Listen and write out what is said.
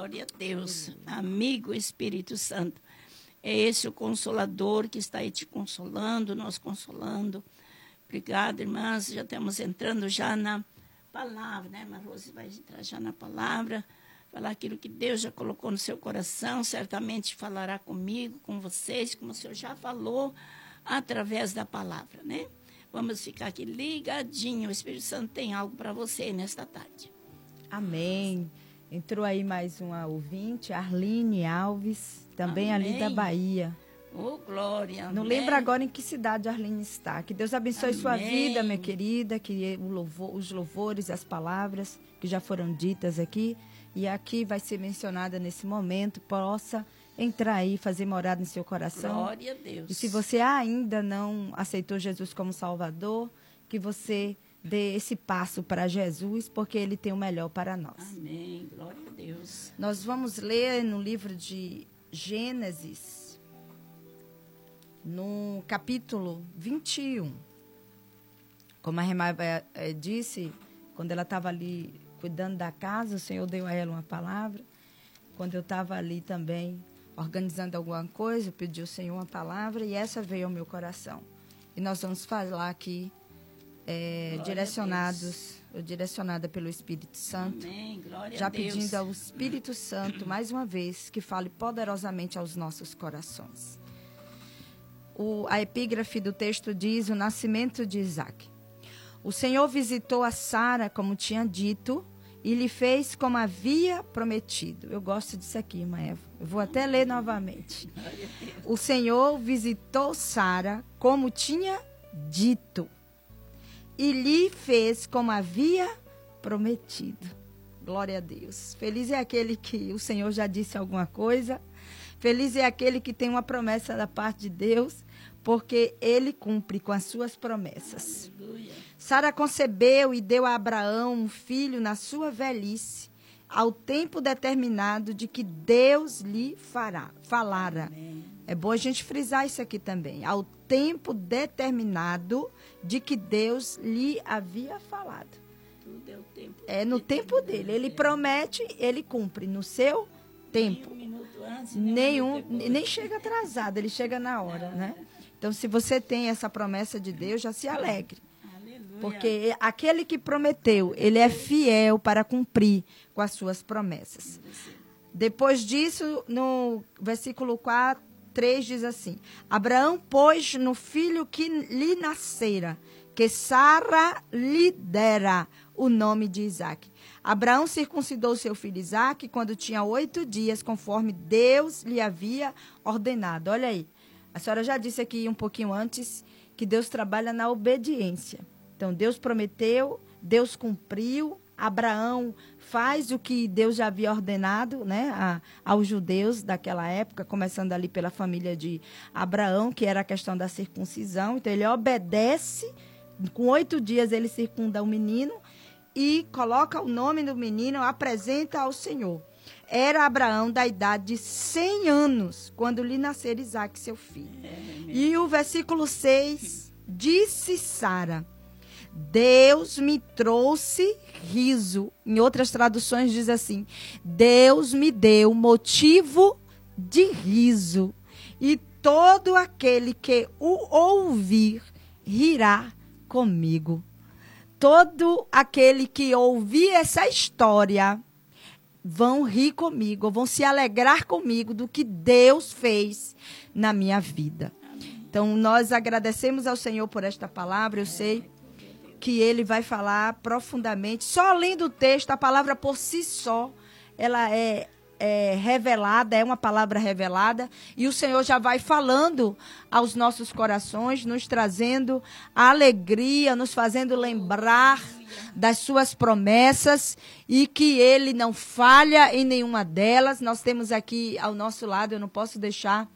Glória a Deus. Amigo Espírito Santo. É esse o Consolador que está aí te consolando, nós consolando. Obrigada, irmãs. Já estamos entrando já na palavra, né? Irmã Rose vai entrar já na palavra, falar aquilo que Deus já colocou no seu coração. Certamente falará comigo, com vocês, como o Senhor já falou, através da palavra, né? Vamos ficar aqui ligadinho. O Espírito Santo tem algo para você nesta tarde. Amém. Entrou aí mais uma ouvinte, Arline Alves, também Amém. ali da Bahia. Oh, glória. Não lembro agora em que cidade a Arline está. Que Deus abençoe Amém. sua vida, minha querida, que os louvores, as palavras que já foram ditas aqui, e aqui vai ser mencionada nesse momento, possa entrar aí, fazer morada no seu coração. Glória a Deus. E se você ainda não aceitou Jesus como Salvador, que você dê esse passo para Jesus, porque Ele tem o melhor para nós. Amém. Glória a Deus. Nós vamos ler no livro de Gênesis, no capítulo 21. Como a Remai disse, quando ela estava ali cuidando da casa, o Senhor deu a ela uma palavra. Quando eu estava ali também organizando alguma coisa, eu pedi ao Senhor uma palavra e essa veio ao meu coração. E nós vamos falar aqui, direcionada pelo Espírito Santo. Amém. Glória Já a Deus. pedindo ao Espírito Santo, mais uma vez, que fale poderosamente aos nossos corações. A epígrafe do texto diz: o nascimento de Isaac. O Senhor visitou a Sara, como tinha dito, e lhe fez como havia prometido. Eu gosto disso aqui, irmã Eva. Eu vou até ler novamente. O Senhor visitou Sara, como tinha dito, e lhe fez como havia prometido. Glória a Deus. Feliz é aquele que o Senhor já disse alguma coisa. Feliz é aquele que tem uma promessa da parte de Deus, porque Ele cumpre com as suas promessas. Sara concebeu e deu a Abraão um filho na sua velhice, ao tempo determinado de que Deus lhe falara. Amém. É bom a gente frisar isso aqui também. Ao tempo determinado de que Deus lhe havia falado. Tudo é o tempo. É no tempo dele. Ele promete, ele cumpre no seu tempo. Nem um minuto antes, nem chega atrasado, ele chega na hora, né? Então, se você tem essa promessa de Deus, já se alegre. Aleluia. Porque aquele que prometeu, ele é fiel para cumprir com as suas promessas. Depois disso, no versículo 3 diz assim: Abraão pôs no filho que lhe nascera, que Sara lhe dera, o nome de Isaque. Abraão circuncidou seu filho Isaque quando tinha 8 dias, conforme Deus lhe havia ordenado. Olha aí, a senhora já disse aqui um pouquinho antes que Deus trabalha na obediência. Então, Deus prometeu, Deus cumpriu, Abraão faz o que Deus já havia ordenado, né, aos judeus daquela época, começando ali pela família de Abraão, que era a questão da circuncisão. Então, ele obedece, com 8 dias ele circunda o menino e coloca o nome do menino, apresenta ao Senhor. Era Abraão da idade de 100 anos, quando lhe nascer Isaque, seu filho. E o versículo 6, disse Sara: Deus me trouxe riso. Em outras traduções diz assim: Deus me deu motivo de riso, e todo aquele que o ouvir rirá comigo. Todo aquele que ouvir essa história vão rir comigo, vão se alegrar comigo do que Deus fez na minha vida. Então, nós agradecemos ao Senhor por esta palavra. Eu sei que Ele vai falar profundamente. Só lendo o texto, a palavra por si só, ela é revelada, é uma palavra revelada. E o Senhor já vai falando aos nossos corações, nos trazendo a alegria, nos fazendo lembrar das suas promessas e que Ele não falha em nenhuma delas. Nós temos aqui ao nosso lado, eu não posso deixar